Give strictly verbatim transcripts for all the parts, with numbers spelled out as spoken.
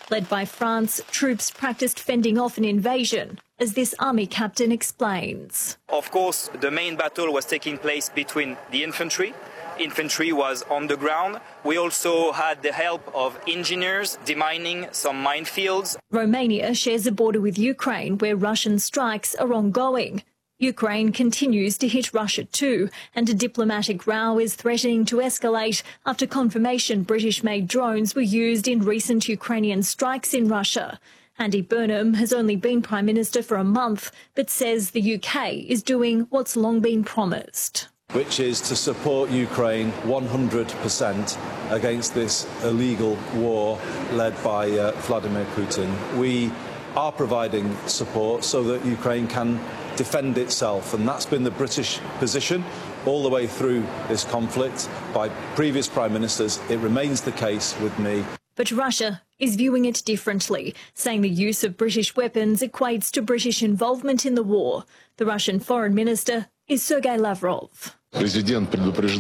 Led by France, troops practiced fending off an invasion, as this army captain explains. Of course, the main battle was taking place between the infantry. Infantry was on the ground. We also had the help of engineers demining some minefields. Romania shares a border with Ukraine where Russian strikes are ongoing. Ukraine continues to hit Russia too, and a diplomatic row is threatening to escalate after confirmation British-made drones were used in recent Ukrainian strikes in Russia. Andy Burnham has only been Prime Minister for a month, but says the U K is doing what's long been promised, which is to support Ukraine one hundred percent against this illegal war led by uh, Vladimir Putin. We are providing support so that Ukraine can defend itself, and that's been the British position all the way through this conflict by previous Prime Ministers. It remains the case with me. But Russia is viewing it differently, saying the use of British weapons equates to British involvement in the war. The Russian Foreign Minister is Sergei Lavrov. President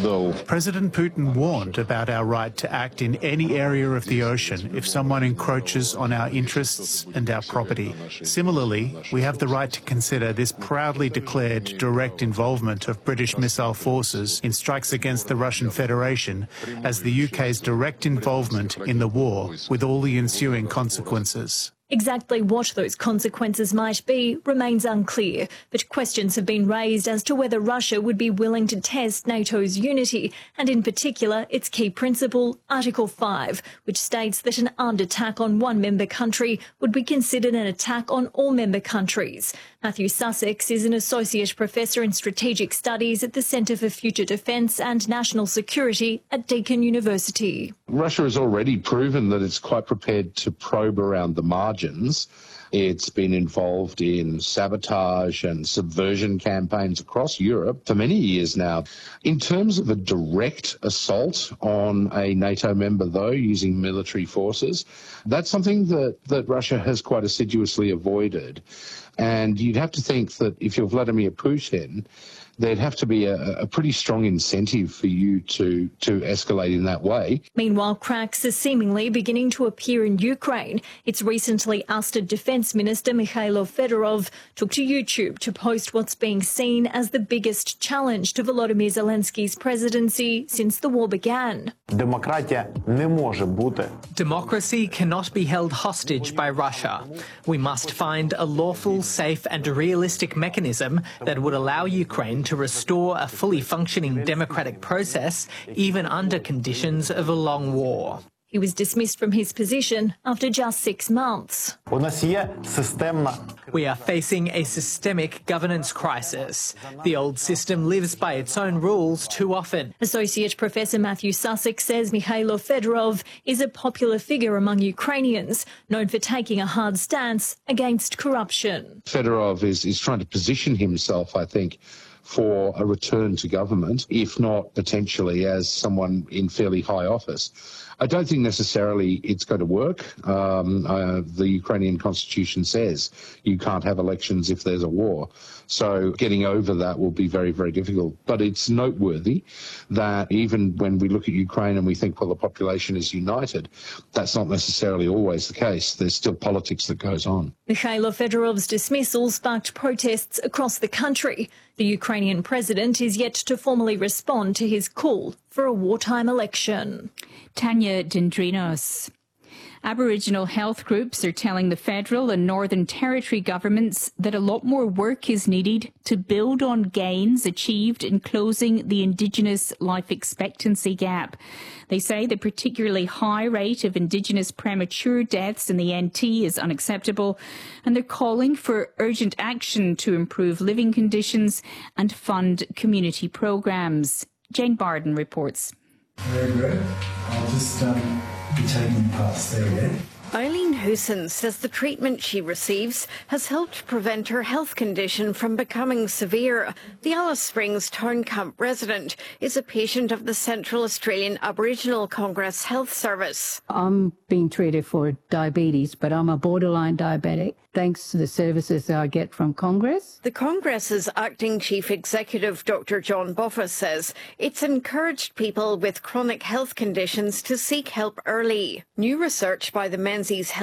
Putin warned about our right to act in any area of the ocean if someone encroaches on our interests and our property. Similarly, we have the right to consider this proudly declared direct involvement of British missile forces in strikes against the Russian Federation as the U K's direct involvement in the war, with all the ensuing consequences. Exactly what those consequences might be remains unclear, but questions have been raised as to whether Russia would be willing to test NATO's unity, and in particular its key principle, Article five, which states that an armed attack on one member country would be considered an attack on all member countries. Matthew Sussex is an Associate Professor in Strategic Studies at the Centre for Future Defence and National Security at Deakin University. Russia has already proven that it's quite prepared to probe around the margins. It's been involved in sabotage and subversion campaigns across Europe for many years now. In terms of a direct assault on a NATO member, though, using military forces, that's something that, that Russia has quite assiduously avoided. And you'd have to think that if you're Vladimir Putin, there'd have to be a, a pretty strong incentive for you to, to escalate in that way. Meanwhile, cracks are seemingly beginning to appear in Ukraine. Its recently ousted Defence Minister Mikhailo Fedorov took to YouTube to post what's being seen as the biggest challenge to Volodymyr Zelensky's presidency since the war began. Democracy cannot be held hostage by Russia. We must find a lawful, safe and realistic mechanism that would allow Ukraine to restore a fully functioning democratic process, even under conditions of a long war. He was dismissed from his position after just six months. We are facing a systemic governance crisis. The old system lives by its own rules too often. Associate Professor Matthew Sussex says Mikhailo Fedorov is a popular figure among Ukrainians, known for taking a hard stance against corruption. Fedorov is, is trying to position himself, I think, for a return to government, if not potentially as someone in fairly high office. I don't think necessarily it's going to work. Um, uh, the Ukrainian constitution says you can't have elections if there's a war. So getting over that will be very, very difficult. But it's noteworthy that even when we look at Ukraine and we think, well, the population is united, that's not necessarily always the case. There's still politics that goes on. Mikhailo Fedorov's dismissal sparked protests across the country. The Ukrainian president is yet to formally respond to his call for a wartime election. Tanya Dendrinos. Aboriginal health groups are telling the federal and Northern Territory governments that a lot more work is needed to build on gains achieved in closing the Indigenous life expectancy gap. They say the particularly high rate of Indigenous premature deaths in the N T is unacceptable, and they're calling for urgent action to improve living conditions and fund community programs. Jane Barden reports. Very good. I'll just um, be taking past there, yeah? Eileen Hoosen says the treatment she receives has helped prevent her health condition from becoming severe. The Alice Springs Town Camp resident is a patient of the Central Australian Aboriginal Congress Health Service. I'm being treated for diabetes, but I'm a borderline diabetic, thanks to the services I get from Congress. The Congress's acting chief executive, Doctor John Boffa, says it's encouraged people with chronic health conditions to seek help early. New research by the Menzies Health